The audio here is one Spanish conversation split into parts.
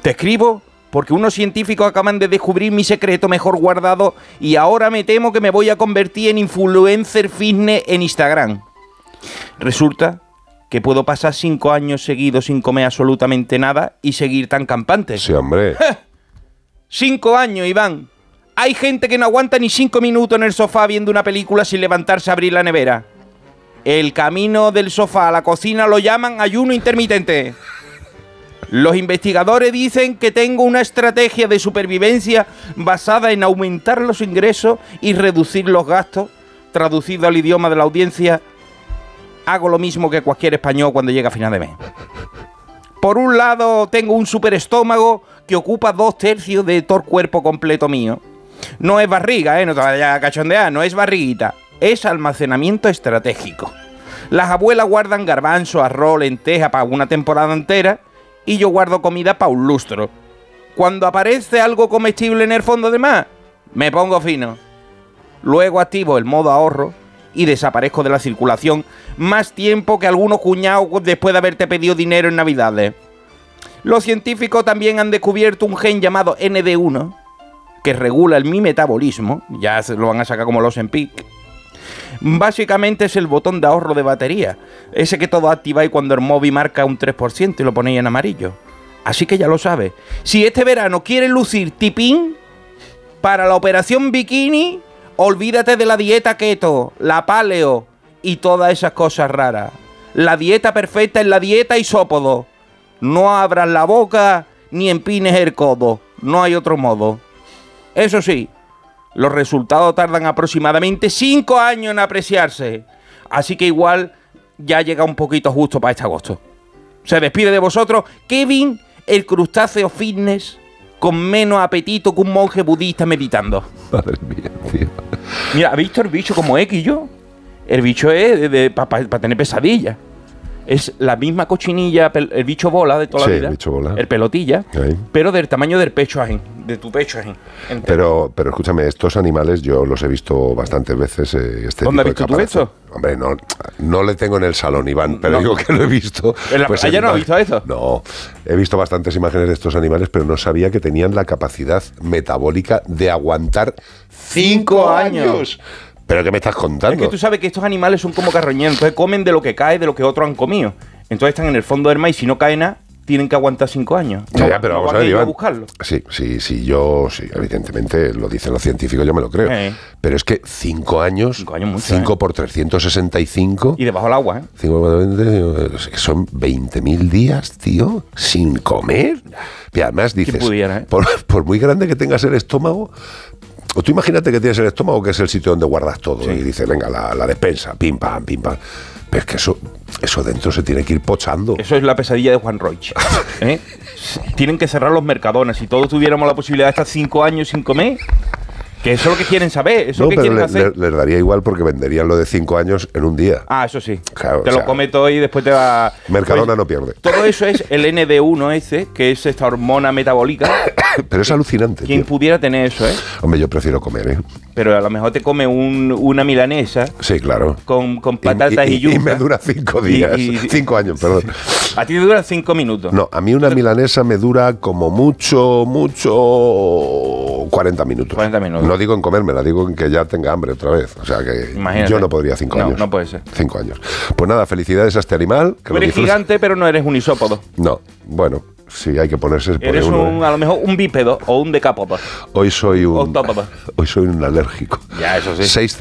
Te escribo porque unos científicos acaban de descubrir mi secreto mejor guardado y ahora me temo que me voy a convertir en influencer fitness en Instagram. Resulta que puedo pasar 5 años seguidos sin comer absolutamente nada y seguir tan campante. Sí, hombre. 5 años, Iván. Hay gente que no aguanta ni 5 minutos en el sofá viendo una película sin levantarse a abrir la nevera. El camino del sofá a la cocina lo llaman ayuno intermitente. Los investigadores dicen que tengo una estrategia de supervivencia basada en aumentar los ingresos y reducir los gastos. Traducido al idioma de la audiencia, hago lo mismo que cualquier español cuando llega a final de mes. Por un lado, tengo un superestómago que ocupa 2/3 de todo el cuerpo completo mío. No es barriga, no te vayas a cachondear, no es barriguita. Es almacenamiento estratégico. Las abuelas guardan garbanzo, arroz, lenteja para una temporada entera y yo guardo comida para un lustro. Cuando aparece algo comestible en el fondo de mar, me pongo fino. Luego activo el modo ahorro y desaparezco de la circulación más tiempo que algunos cuñados después de haberte pedido dinero en Navidades. Los científicos también han descubierto un gen llamado ND1 que regula mi metabolismo. Ya se lo van a sacar como los Ozempic. Básicamente es el botón de ahorro de batería, ese que todo activáis cuando el móvil marca un 3% y lo ponéis en amarillo. Así que ya lo sabes. Si este verano quieres lucir tipín, para la operación bikini, olvídate de la dieta keto, la paleo y todas esas cosas raras. La dieta perfecta es la dieta isópodo. No abras la boca ni empines el codo. No hay otro modo. Eso sí, los resultados tardan aproximadamente 5 años en apreciarse. Así que igual ya llega un poquito justo para este agosto. Se despide de vosotros Kevin, el crustáceo fitness con menos apetito que un monje budista meditando. Madre mía, tío. Mira, ¿has visto el bicho como es, Guillo? El bicho es para tener pesadillas. Es la misma cochinilla, el bicho bola de toda la vida. El bicho bola. El pelotilla, ahí. Pero del tamaño del pecho ajín, de tu pecho ajín. Pero escúchame, estos animales yo los he visto bastantes veces. ¿Dónde has visto tú esto? Hombre, no le tengo en el salón, Iván, pero digo que lo he visto. ¿En la playa no has visto eso? No, he visto bastantes imágenes de estos animales, pero no sabía que tenían la capacidad metabólica de aguantar 5 años. ¿Pero qué me estás contando? Es que tú sabes que estos animales son como carroñeros, entonces comen de lo que cae, de lo que otros han comido. Entonces están en el fondo del mar y si no cae nada, tienen que aguantar 5 años. Ya, pero vamos a ver, Iván. Buscarlo. Sí, evidentemente lo dicen los científicos, yo me lo creo. Pero es que 5 años, 5 por 365... Y debajo del agua, 5 por 20, son 20.000 días, tío, sin comer. Y además dices, pudiera, por muy grande que tengas el estómago... O tú imagínate que tienes el estómago, que es el sitio donde guardas todo, y dices, venga, la despensa, pim, pam, pim, pam. Pero es que eso dentro se tiene que ir pochando. Eso es la pesadilla de Juan Roig. Tienen que cerrar los mercadones. Si todos tuviéramos la posibilidad de estar 5 años sin comer, que eso es lo que quieren saber, eso es lo que quieren hacer. Les daría igual porque venderían lo de 5 años en un día. Ah, eso sí. Claro, te lo come todo y después te va... Mercadona pues, no pierde. Todo eso es el ND1 ese, que es esta hormona metabólica. Pero es alucinante. ¿Quién tío pudiera tener eso, Hombre, yo prefiero comer, Pero a lo mejor te come una milanesa. Sí, claro. Con patatas y yuca. Y me dura 5 días. 5 años, perdón. A ti te dura 5 minutos. No, a mí una milanesa me dura como mucho 40 minutos. 40 minutos. No digo en comérmela, digo en que ya tenga hambre otra vez. O sea que imagínate. Yo no podría 5 años. No puede ser. 5 años. Pues nada, felicidades a este animal. Tú eres gigante, pero no eres un isópodo. No, bueno, sí, hay que ponerse. Eres a lo mejor un bípedo o un decápodo. Hoy soy un alérgico. Ya, eso sí.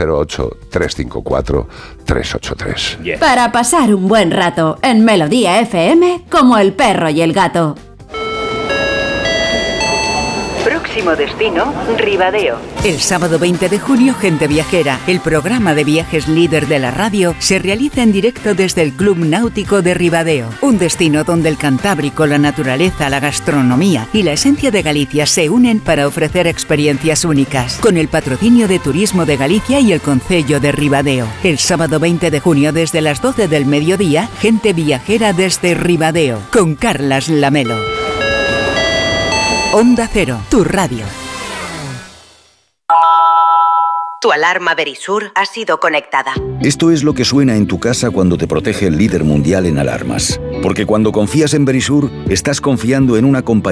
608-354-383. Yeah. Para pasar un buen rato en Melodía FM como el perro y el gato. Próximo destino, Ribadeo. El sábado 20 de junio, Gente Viajera, el programa de viajes líder de la radio, se realiza en directo desde el Club Náutico de Ribadeo. Un destino donde el Cantábrico, la naturaleza, la gastronomía y la esencia de Galicia se unen para ofrecer experiencias únicas. Con el patrocinio de Turismo de Galicia y el Concello de Ribadeo. El sábado 20 de junio, desde las 12 del mediodía, Gente Viajera desde Ribadeo, con Carlas Lamelo. Onda Cero, tu radio. Tu alarma Verisur ha sido conectada. Esto es lo que suena en tu casa cuando te protege el líder mundial en alarmas. Porque cuando confías en Verisur, estás confiando en una compañía